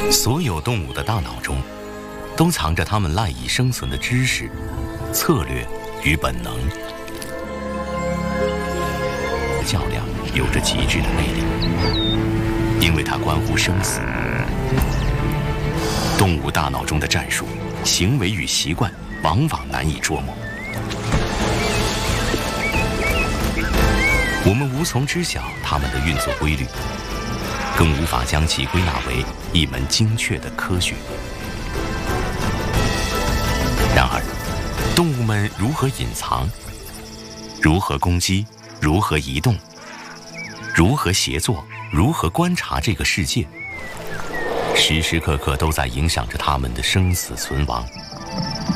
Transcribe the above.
所有动物的大脑中，都藏着它们赖以生存的知识、策略与本能。较量有着极致的魅力，因为它关乎生死。动物大脑中的战术、行为与习惯往往难以捉摸，我们无从知晓它们的运作规律，更无法将其归纳为一门精确的科学。然而，动物们如何隐藏，如何攻击，如何移动，如何协作，如何观察这个世界，时时刻刻都在影响着它们的生死存亡。